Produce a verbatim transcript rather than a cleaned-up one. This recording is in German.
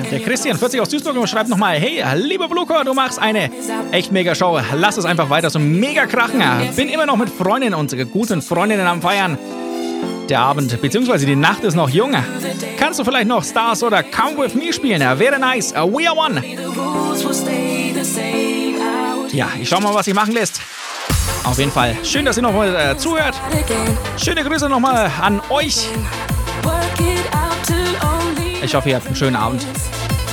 Der Christian vierzig aus Duisburg schreibt nochmal: Hey, lieber Bluker, du machst eine echt mega Show. Lass es einfach weiter so mega krachen. Bin immer noch mit Freundinnen und guten Freundinnen am Feiern. Der Abend bzw. die Nacht ist noch jung. Kannst du vielleicht noch Stars oder Come With Me spielen? Wäre nice. We are one. Ja, ich schau mal, was sich machen lässt. Auf jeden Fall. Schön, dass ihr nochmal äh, zuhört. Schöne Grüße nochmal an euch. Ich hoffe, ihr habt einen schönen Abend.